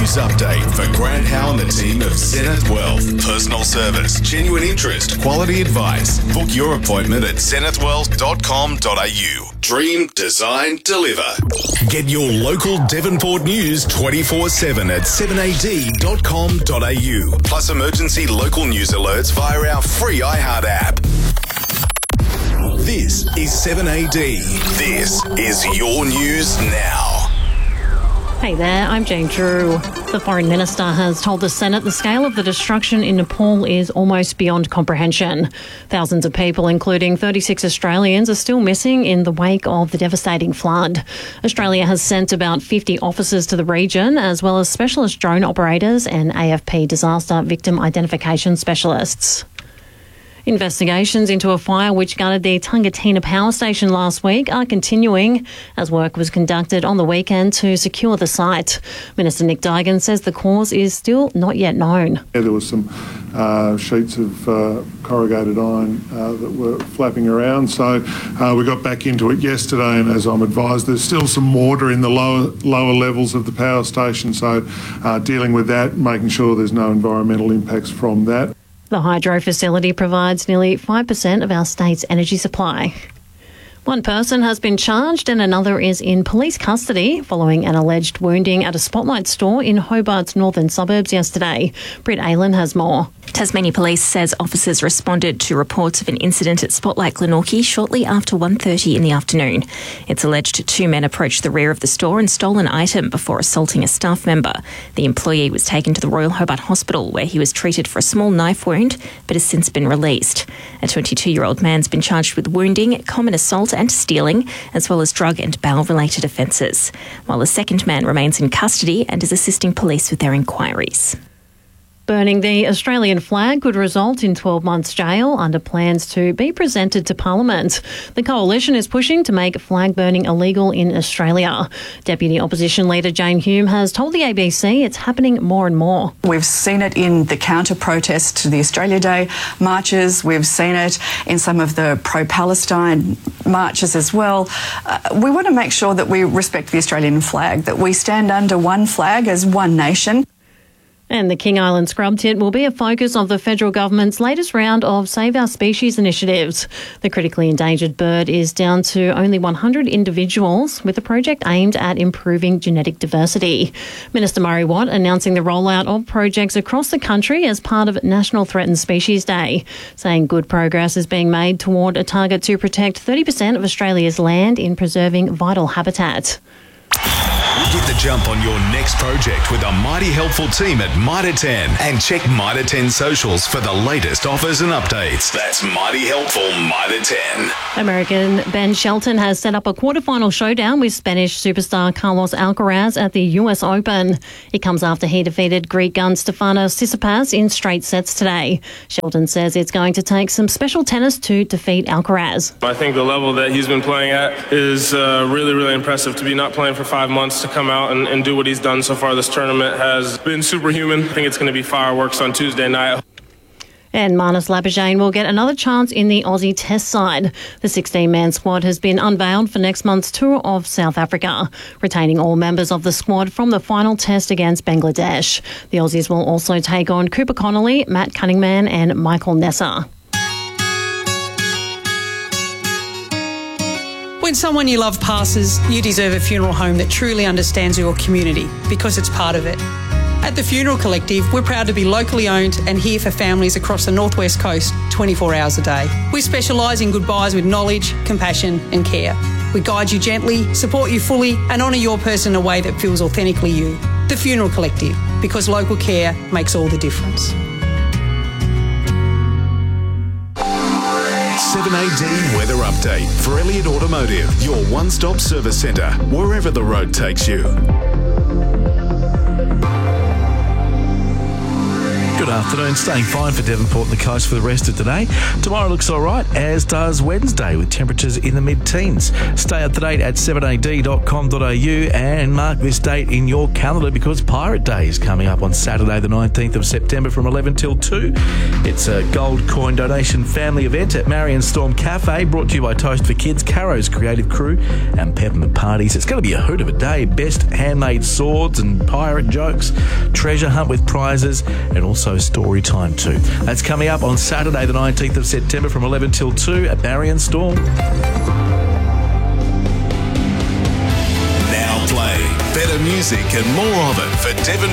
News update for Grant Howe and the team of Zenith Wealth. Personal service, genuine interest, quality advice. Book your appointment at zenithwealth.com.au. Dream, design, deliver. Get your local Devonport news 24/7 at 7ad.com.au. Plus emergency local news alerts via our free iHeart app. This is 7AD. This is your news now. Hey there, I'm Jane Drew. The Foreign Minister has told the Senate the scale of the destruction in Nepal is almost beyond comprehension. Thousands of people, including 36 Australians, are still missing in the wake of the devastating flood. Australia has sent about 50 officers to the region, as well as specialist drone operators and AFP disaster victim identification specialists. Investigations into a fire which gutted the Tungatina power station last week are continuing as work was conducted on the weekend to secure the site. Minister Nick Duigan says the cause is still not yet known. There was some sheets of corrugated iron that were flapping around, so we got back into it yesterday, and as I'm advised, there's still some water in the lower levels of the power station, so dealing with that, making sure there's no environmental impacts from that. The hydro facility provides nearly 5% of our state's energy supply. One person has been charged and another is in police custody following an alleged wounding at a Spotlight store in Hobart's northern suburbs yesterday. Britt Aylan has more. Tasmania Police says officers responded to reports of an incident at Spotlight Glenorchy shortly after 1:30 in the afternoon. It's alleged two men approached the rear of the store and stole an item before assaulting a staff member. The employee was taken to the Royal Hobart Hospital where he was treated for a small knife wound but has since been released. A 22-year-old man's been charged with wounding, common assault and stealing, as well as drug and bail-related offences, while a second man remains in custody and is assisting police with their inquiries. Burning the Australian flag could result in 12 months jail under plans to be presented to Parliament. The Coalition is pushing to make flag burning illegal in Australia. Deputy Opposition Leader Jane Hume has told the ABC it's happening more and more. We've seen it in the counter-protest to the Australia Day marches. We've seen it in some of the pro-Palestine marches as well. We want to make sure that we respect the Australian flag, that we stand under one flag as one nation. And the King Island scrub tit will be a focus of the federal government's latest round of Save Our Species initiatives. The critically endangered bird is down to only 100 individuals, with a project aimed at improving genetic diversity. Minister Murray Watt announcing the rollout of projects across the country as part of National Threatened Species Day, saying good progress is being made toward a target to protect 30% of Australia's land in preserving vital habitat. Get the jump on your next project with a mighty helpful team at Mitre 10 and check Mitre 10 socials for the latest offers and updates. That's mighty helpful Mitre 10. American Ben Shelton has set up a quarterfinal showdown with Spanish superstar Carlos Alcaraz at the US Open. It comes after he defeated Greek gun Stefanos Tsitsipas in straight sets today. Shelton says it's going to take some special tennis to defeat Alcaraz. I think the level that he's been playing at is really, really impressive. To be not playing for 5 months to come out and do what he's done so far this tournament has been superhuman. I think it's going to be fireworks on Tuesday night. And Marnus Labuschagne will get another chance in the Aussie Test side. The 16-man squad has been unveiled for next month's tour of South Africa, retaining all members of the squad from the final test against Bangladesh. The Aussies will also take on Cooper Connolly, Matt Cunningman and Michael Nessa. When someone you love passes, you deserve a funeral home that truly understands your community because it's part of it. At the Funeral Collective, we're proud to be locally owned and here for families across the North West Coast 24 hours a day. We specialise in goodbyes with knowledge, compassion and care. We guide you gently, support you fully and honour your person in a way that feels authentically you. The Funeral Collective, because local care makes all the difference. 7AD Weather Update for Elliott Automotive, your one-stop service centre, wherever the road takes you. Good afternoon. Staying fine for Devonport and the coast for the rest of today. Tomorrow looks all right, as does Wednesday, with temperatures in the mid-teens. Stay up to date at 7ad.com.au and mark this date in your calendar because Pirate Day is coming up on Saturday the 19th of September from 11 till 2. It's a gold coin donation family event at Marion Storm Cafe, brought to you by Toast for Kids, Caro's Creative Crew and Peppermint Parties. It's going to be a hoot of a day. Best handmade swords and pirate jokes, treasure hunt with prizes, and also story time too. That's coming up on Saturday the 19th of September from 11 till 2 at Marion Storm. Now play better music and more of it for Devon